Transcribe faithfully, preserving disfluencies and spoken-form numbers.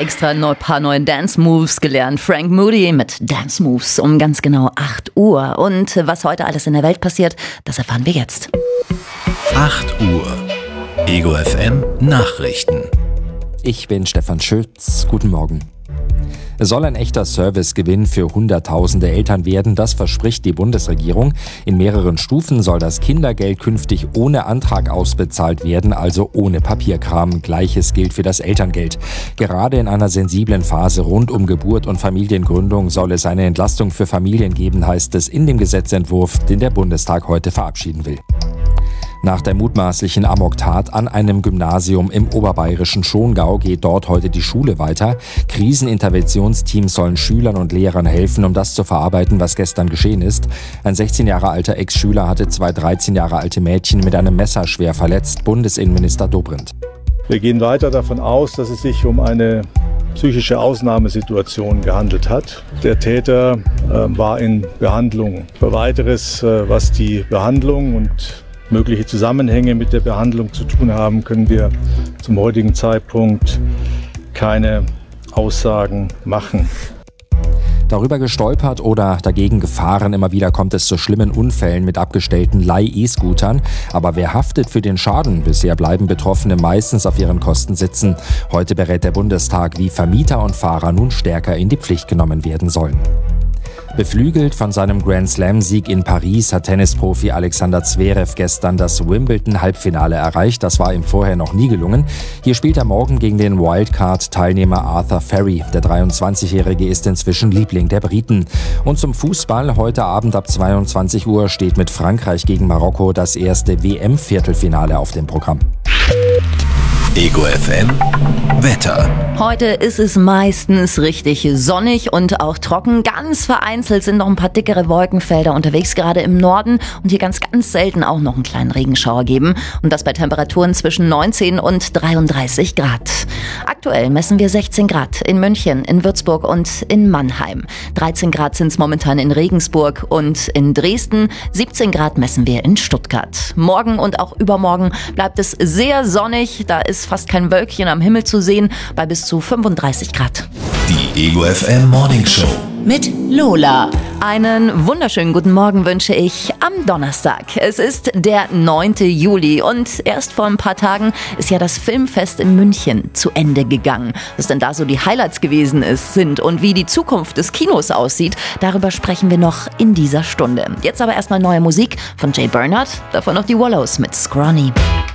extra ein paar neue Dance Moves gelernt. Frank Moody mit Dance Moves um ganz genau acht Uhr. Und was heute alles in der Welt passiert, das erfahren wir jetzt. acht Uhr. Ego F M Nachrichten. Ich bin Stefan Schütz. Guten Morgen. Es soll ein echter Servicegewinn für Hunderttausende Eltern werden, das verspricht die Bundesregierung. In mehreren Stufen soll das Kindergeld künftig ohne Antrag ausbezahlt werden, also ohne Papierkram. Gleiches gilt für das Elterngeld. Gerade in einer sensiblen Phase rund um Geburt und Familiengründung soll es eine Entlastung für Familien geben, heißt es in dem Gesetzentwurf, den der Bundestag heute verabschieden will. Nach der mutmaßlichen Amoktat an einem Gymnasium im oberbayerischen Schongau geht dort heute die Schule weiter. Kriseninterventionsteams sollen Schülern und Lehrern helfen, um das zu verarbeiten, was gestern geschehen ist. Ein sechzehn Jahre alter Ex-Schüler hatte zwei dreizehn Jahre alte Mädchen mit einem Messer schwer verletzt. Bundesinnenminister Dobrindt. Wir gehen weiter davon aus, dass es sich um eine psychische Ausnahmesituation gehandelt hat. Der Täter äh, war in Behandlung. Für weiteres, äh, was die Behandlung und mögliche Zusammenhänge mit der Behandlung zu tun haben, können wir zum heutigen Zeitpunkt keine Aussagen machen. Darüber gestolpert oder dagegen gefahren, immer wieder kommt es zu schlimmen Unfällen mit abgestellten Leih-E-Scootern. Aber wer haftet für den Schaden? Bisher bleiben Betroffene meistens auf ihren Kosten sitzen. Heute berät der Bundestag, wie Vermieter und Fahrer nun stärker in die Pflicht genommen werden sollen. Beflügelt von seinem Grand-Slam-Sieg in Paris hat Tennisprofi Alexander Zverev gestern das Wimbledon-Halbfinale erreicht. Das war ihm vorher noch nie gelungen. Hier spielt er morgen gegen den Wildcard-Teilnehmer Arthur Ferry. Der dreiundzwanzigjährige ist inzwischen Liebling der Briten. Und zum Fußball. Heute Abend ab zweiundzwanzig Uhr steht mit Frankreich gegen Marokko das erste W M-Viertelfinale auf dem Programm. Ego F M Wetter. Heute ist es meistens richtig sonnig und auch trocken. Ganz vereinzelt sind noch ein paar dickere Wolkenfelder unterwegs, gerade im Norden. Und hier ganz, ganz selten auch noch einen kleinen Regenschauer geben. Und das bei Temperaturen zwischen neunzehn und dreiunddreißig Grad. Aktuell messen wir sechzehn Grad in München, in Würzburg und in Mannheim. dreizehn Grad sind es momentan in Regensburg und in Dresden. siebzehn Grad messen wir in Stuttgart. Morgen und auch übermorgen bleibt es sehr sonnig. Da ist fast kein Wölkchen am Himmel zu sehen, bei bis zu fünfunddreißig Grad. Die Ego F M Morning Show mit Lola. Einen wunderschönen guten Morgen wünsche ich am Donnerstag. Es ist der neunte Juli und erst vor ein paar Tagen ist ja das Filmfest in München zu Ende gegangen. Was denn da so die Highlights gewesen ist, sind und wie die Zukunft des Kinos aussieht, darüber sprechen wir noch in dieser Stunde. Jetzt aber erstmal neue Musik von Jay Bernhardt, davon noch die Wallows mit Scrawny.